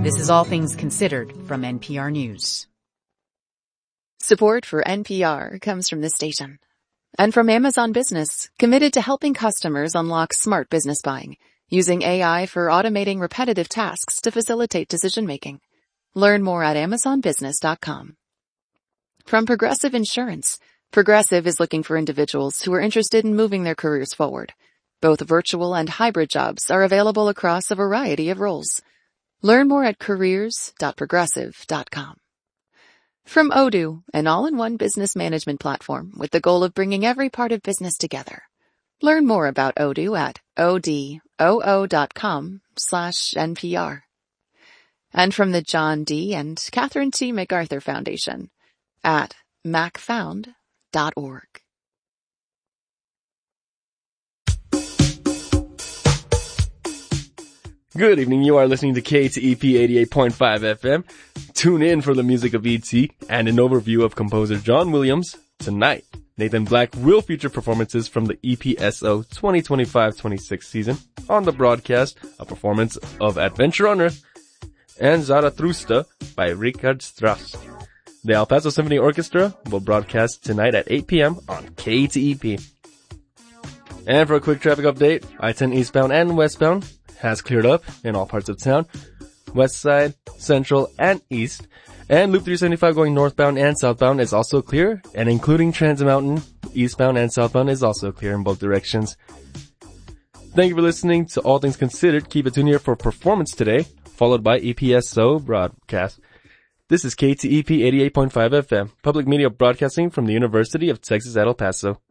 This is All Things Considered from NPR News. Support for NPR comes from this station and from Amazon Business, committed to helping customers unlock smart business buying using AI for automating repetitive tasks to facilitate decision-making. Learn more at amazonbusiness.com. From Progressive Insurance, Progressive is looking for individuals who are interested in moving their careers forward. Both virtual and hybrid jobs are available across a variety of roles. Learn more at careers.progressive.com. From Odoo, an all-in-one business management platform with the goal of bringing every part of business together. Learn more about Odoo at odoo.com/NPR. And from the John D. and Catherine T. MacArthur Foundation at macfound.org. Good evening, you are listening to KTEP 88.5 FM. Tune in for the music of E.T. and an overview of composer John Williams. Tonight, Nathan Black will feature performances from the EPSO 2025-26 season. On the broadcast, a performance of Adventure on Earth and Zarathustra by Richard Strauss. The El Paso Symphony Orchestra will broadcast tonight at 8 p.m. on KTEP. And for a quick traffic update, I-10 eastbound and westbound has cleared up in all parts of town, west side, central, and east. And Loop 375 going northbound and southbound is also clear, and including Trans Mountain, eastbound and southbound is also clear in both directions. Thank you for listening to All Things Considered. Keep it tuned here for performance today, followed by EPSO broadcast. This is KTEP 88.5 FM, public media broadcasting from the University of Texas at El Paso.